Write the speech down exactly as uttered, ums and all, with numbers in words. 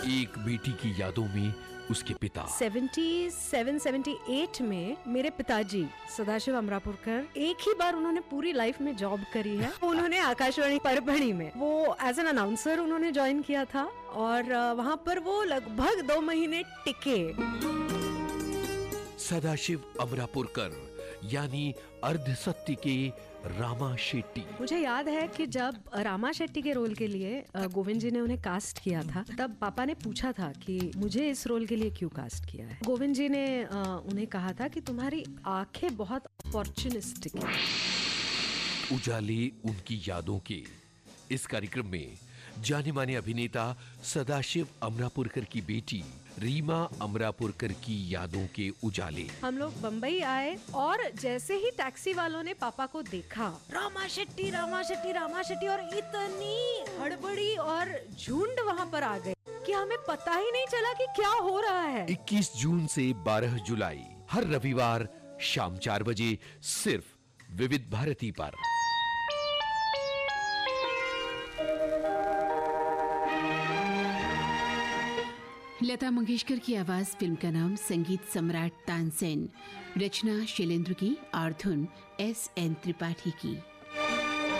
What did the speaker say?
एक बेटी की यादों में उसके पिता। सतहत्तर अठहत्तर में मेरे पिताजी सदाशिव अमरापुरकर, एक ही बार उन्होंने पूरी लाइफ में जॉब करी है। उन्होंने आकाशवाणी परभणी में वो एज एन अनाउंसर उन्होंने ज्वाइन किया था और वहाँ पर वो लगभग दो महीने टिके। सदाशिव अमरापुरकर यानी अर्ध सत्य के रामा शेट्टी। मुझे याद है कि जब रामा शेट्टी के रोल के लिए गोविंद जी ने उन्हें कास्ट किया था, तब पापा ने पूछा था कि मुझे इस रोल के लिए क्यों कास्ट किया है। गोविंद जी ने उन्हें कहा था कि तुम्हारी आंखें बहुत अपॉर्चुनिस्टिक हैं। उजाले उनकी यादों के इस कार्यक्रम में जाने माने अभिनेता सदाशिव अमरापुरकर की बेटी रीमा अमरापुरकर की यादों के उजाले। हम लोग बम्बई आए और जैसे ही टैक्सी वालों ने पापा को देखा, रामा शेट्टी रामा शेट्टी रामा शेट्टी, और इतनी हड़बड़ी और झुंड वहाँ पर आ गए कि हमें पता ही नहीं चला कि क्या हो रहा है। इक्कीस जून से बारह जुलाई हर रविवार शाम चार बजे सिर्फ विविध भारती पर। लता मंगेशकर की आवाज, फिल्म का नाम संगीत सम्राट तानसेन, रचना शैलेंद्र की और धुन एस एन त्रिपाठी की।